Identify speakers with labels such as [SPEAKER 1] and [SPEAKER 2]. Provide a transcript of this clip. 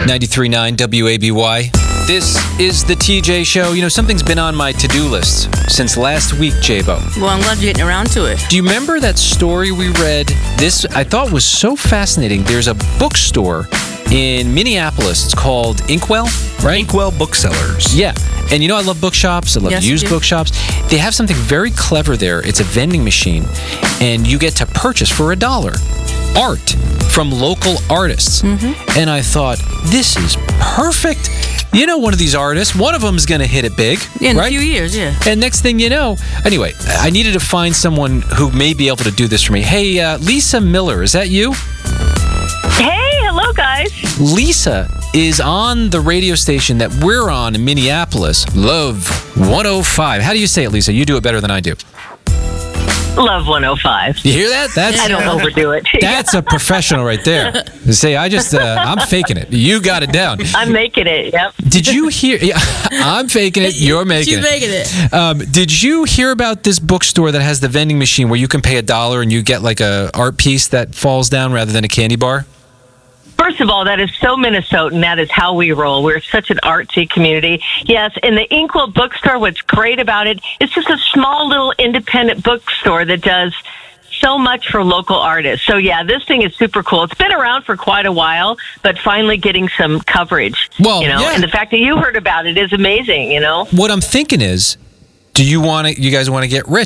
[SPEAKER 1] 93.9 WABY. This is the TJ Show. You know, something's been on my to-do list since last week, Jabo.
[SPEAKER 2] Well, I'm glad you're getting around to it.
[SPEAKER 1] Do you remember that story we read? This I thought was so fascinating. There's a bookstore in Minneapolis. It's called Inkwell, right?
[SPEAKER 3] Inkwell Booksellers.
[SPEAKER 1] Yeah. And you know I love bookshops. I love
[SPEAKER 2] Yes,
[SPEAKER 1] used
[SPEAKER 2] you do.
[SPEAKER 1] bookshops. They have something very clever there. It's a vending machine, and you get to purchase for $1 art from local artists. And I thought, this is perfect. You know, one of these artists, one of them is going to hit it big,
[SPEAKER 2] Yeah, in
[SPEAKER 1] right?
[SPEAKER 2] a few years, yeah.
[SPEAKER 1] And next thing you know, anyway, I needed to find someone who may be able to do this for me. Hey, Lisa Miller, is that you?
[SPEAKER 4] Hey, hello, guys.
[SPEAKER 1] Lisa is on the radio station that we're on in Minneapolis, Love 105. How do you say it, Lisa? You do it better than I do.
[SPEAKER 4] Love 105.
[SPEAKER 1] You hear that?
[SPEAKER 4] I don't overdo it.
[SPEAKER 1] That's a professional right there. Say, I'm faking it. You got it down.
[SPEAKER 4] I'm making it, yep.
[SPEAKER 1] Did you hear? Yeah, I'm faking it. You're making
[SPEAKER 2] She's
[SPEAKER 1] it.
[SPEAKER 2] making it.
[SPEAKER 1] Did you hear about this bookstore that has the vending machine where you can pay $1 and you get like a art piece that falls down rather than a candy bar?
[SPEAKER 4] First of all, that is so Minnesotan. That is how we roll. We're such an artsy community. Yes, in the Inkwell bookstore, what's great about it, it's just a small little independent bookstore that does so much for local artists. So yeah, this thing is super cool. It's been around for quite a while, but finally getting some coverage.
[SPEAKER 1] Well, yeah.
[SPEAKER 4] And the fact that you heard about it is amazing,
[SPEAKER 1] What I'm thinking is, you guys want to get rich?